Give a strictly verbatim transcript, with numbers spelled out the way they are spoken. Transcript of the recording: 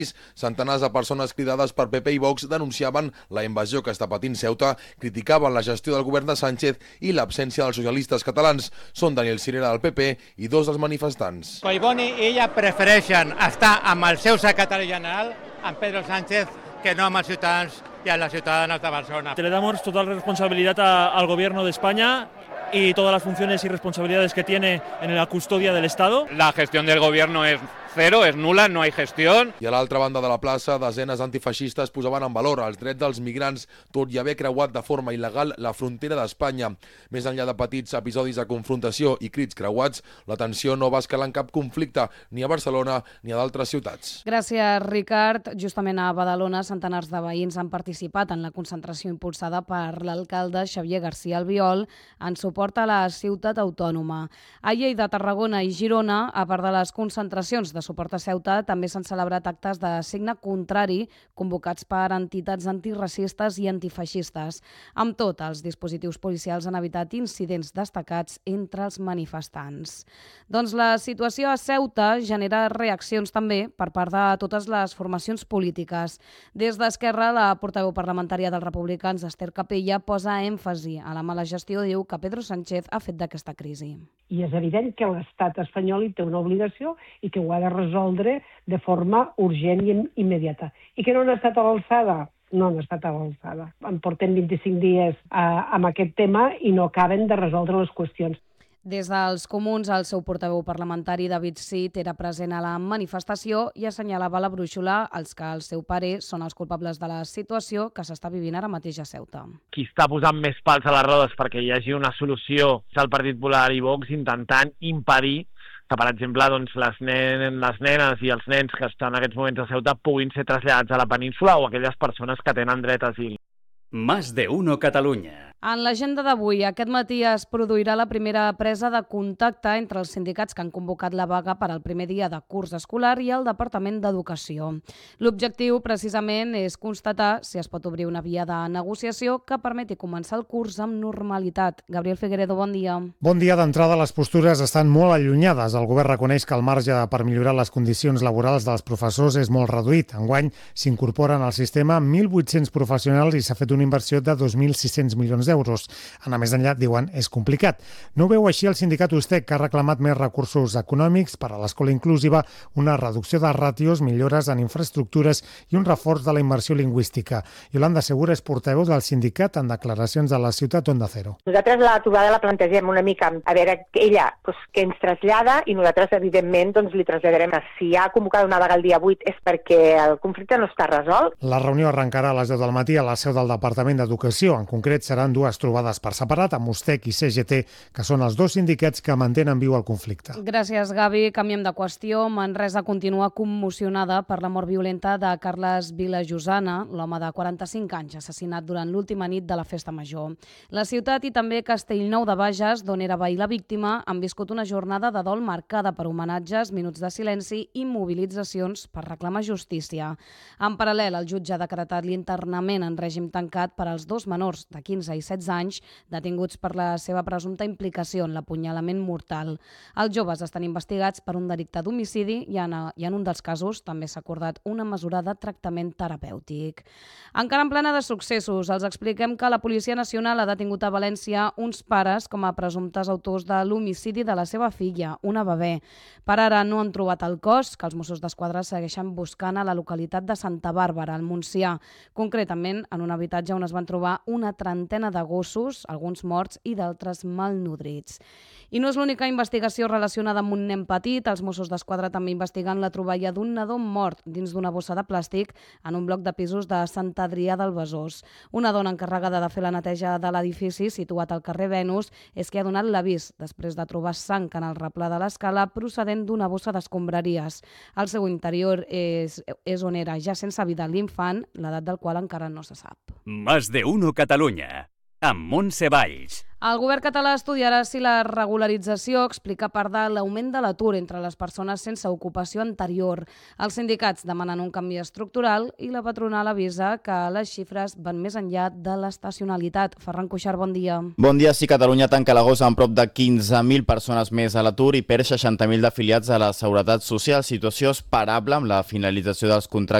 Centenars de persones cridades per P P i Vox denunciaven la invasió que està patint Ceuta, criticaven la gestió del govern de Sánchez i l'absència dels socialistes catalans. Són Daniel Sirera del P P i dos dels manifestants. Collboni i ella prefereixen estar amb el seu secretari general, amb Pedro Sánchez, que no amb els ciutadans y a las ciudadanas de Barcelona. Le damos total responsabilidad a, al Gobierno de España y todas las funciones y responsabilidades que tiene en la custodia del Estado. La gestión del Gobierno es cero, es nula, no hay gestión. I a l'altra banda de la plaça, desenes d'antifeixistes posaven en valor els drets dels migrants, tot i haver creuat de forma il·legal la frontera d'Espanya. Més enllà de petits episodis de confrontació i crits creuats, la tensió no va escalar en cap conflicte, ni a Barcelona ni a d'altres ciutats. Gràcies, Ricard. Justament a Badalona, centenars de veïns han participat en la concentració impulsada per l'alcalde Xavier García Albiol en suport a la ciutat autònoma. A Lleida, Tarragona i Girona, a part de les concentracions de suport a Ceuta, també s'han celebrat actes de signe contrari convocats per entitats antiracistes i antifeixistes. Amb tot, els dispositius policials han evitat incidents destacats entre els manifestants. Doncs la situació a Ceuta genera reaccions també per part de totes les formacions polítiques. Des d'Esquerra, la portaveu parlamentària dels republicans, Esther Capella, posa èmfasi a la mala gestió, diu, que Pedro Sánchez ha fet d'aquesta crisi. I és evident que l'estat espanyol hi té una obligació i que ho ha de resoldre de forma urgent i immediata. I que no han estat a l'alçada? No han estat a l'alçada. En portem vint-i-cinc dies eh, amb aquest tema i no acaben de resoldre les qüestions. Des dels comuns, el seu portaveu parlamentari, David Cid, era present a la manifestació i assenyalava a la brúixola els que, al seu parer, són els culpables de la situació que s'està vivint ara mateix a Ceuta. Qui està posant més pals a les rodes perquè hi hagi una solució és el Partit Popular i Vox, intentant impedir que, per exemple, doncs, les, nen les nenes i els nens que estan en aquests moments a Ceuta puguin ser traslladats a la península o aquelles persones que tenen dret a asil. Más de uno Catalunya. En l'agenda d'avui, aquest matí es produirà la primera presa de contacte entre els sindicats que han convocat la vaga per al primer dia de curs escolar i el Departament d'Educació. L'objectiu, precisament, és constatar si es pot obrir una via de negociació que permeti començar el curs amb normalitat. Gabriel Figueredo, bon dia. Bon dia. D'entrada, les postures estan molt allunyades. El govern reconeix que el marge per millorar les condicions laborals dels professors és molt reduït. Enguany s'incorporen al sistema mil vuit-cents professionals i s'ha fet una inversió de dos mil sis-cents milions d'euros. Anar més enllà, diuen, és complicat. No ho veu així el sindicat USTEC, que ha reclamat més recursos econòmics per a l'escola inclusiva, una reducció de ràtios, millores en infraestructures i un reforç de la immersió lingüística. Yolanda Segura és portaveu del sindicat en declaracions a la ciutat Onda Cero. Nosaltres la trobada la plantegem una mica, a veure, ella doncs, que ens trasllada i nosaltres, evidentment, doncs, li traslladarem. Si ha convocat una vaga el dia vuit és perquè el conflicte no està resolt. La reunió arrencarà a les deu del matí a la seu del Departament d'Educació. En concret, seran dues trobades per separat amb USTEC i C G T, que són els dos sindicats que mantenen viu el conflicte. Gràcies, Gavi. Canviem de qüestió. Manresa continua commocionada per la mort violenta de Carles Vilajosana, l'home de quaranta-cinc anys, assassinat durant l'última nit de la Festa Major. La ciutat i també Castellnou de Bages, d'on era veí la víctima, han viscut una jornada de dol marcada per homenatges, minuts de silenci i mobilitzacions per reclamar justícia. En paral·lel, el jutge ha decretat l'internament en règim tancat per als dos menors de quinze i setze anys detinguts per la seva presumpta implicació en l'apunyalament mortal. Els joves estan investigats per un delicte d'homicidi i en, i en un dels casos també s'ha acordat una mesura de tractament terapèutic. Encara en plena de successos, els expliquem que la Policia Nacional ha detingut a València uns pares com a presumptes autors de l'homicidi de la seva filla, una bebè. Per ara no han trobat el cos, que els Mossos d'Esquadra segueixen buscant a la localitat de Santa Bàrbara, al Montsià, concretament en un habitatge on es van trobar una trentena de gossos, alguns morts i d'altres malnodrits. I no és l'única investigació relacionada amb un nen petit. Els Mossos d'Esquadra també investiguen la troballa d'un nadó mort dins d'una bossa de plàstic en un bloc de pisos de Sant Adrià del Besòs. Una dona encarregada de fer la neteja de l'edifici, situat al carrer Venus, és qui ha donat l'avís després de trobar sang en el replà de l'escala procedent d'una bossa d'escombraries. Al seu interior és, és on era ja sense vida l'infant, l'edat del qual encara no se sap. Más de uno Catalunya. amb Montse Valls. El govern català estudiarà si la regularització explica part de l'augment de l'atur entre les persones sense ocupació anterior. Els sindicats demanen un canvi estructural i la patronal avisa que les xifres van més enllà de l'estacionalitat. Ferran Cuixart, bon dia. Bon dia. Sí, Catalunya tanca l'agost amb prop de quinze mil persones més a l'atur i perd seixanta mil d'afiliats a la Seguretat Social. Situació esperable amb la finalització dels contractes